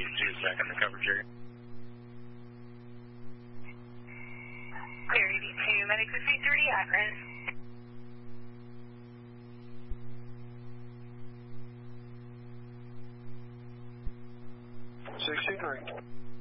2 back in the coverage area. Clear ED2, Medic 53, Akron. $63.